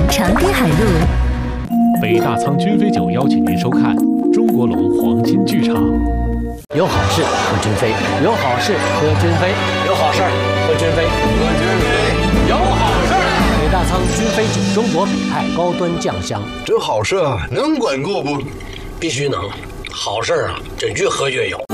长堤海路。 北大仓君飞酒邀请您收看中国龙黄金剧场。 有好事喝君飞，有好事喝君飞，有好事喝君飞，喝君飞，有好事。北大仓君飞酒，中国北派高端酱香。 这好事啊，能管够不？ 必须能，好事啊，这越喝越有。